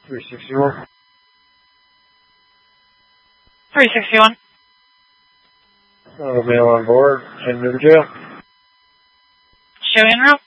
361. 361. Male on board, heading to the jail. Show en route.